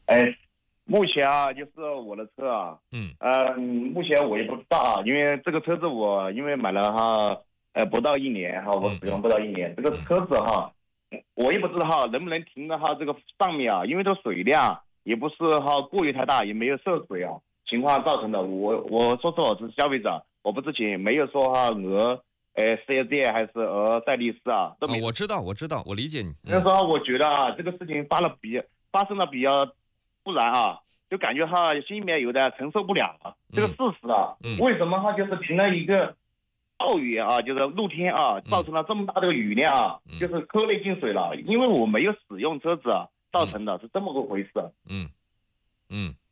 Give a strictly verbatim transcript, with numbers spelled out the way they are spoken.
哎，目前啊，就是我的车啊， 嗯嗯，目前我也不知道啊，因为这个车子我因为买了哈，呃，不到一年哈，我嗯嗯使用不到一年，这个嗯车子哈，我也不知道哈能不能停到哈这个上面啊，因为这个水量也不是哈过于太大，也没有涉水啊情况造成的。我我说实话，我是消费者，我不知情，没有说哈讹呃四 S 店还是讹代理师啊，都啊， 没有。 我知道，我知道，我理解你。嗯所以说，我觉得啊，这个事情发了比发生的比较突然啊，就感觉哈心里面有点承受不了了。这个事嗯实啊， 嗯为什么哈就是凭了一个暴雨啊，就是露天啊，造嗯成了这么大的雨量啊，就嗯是车内进水了，因为我没有使用车子啊，造嗯成的是这么个回事。 嗯嗯。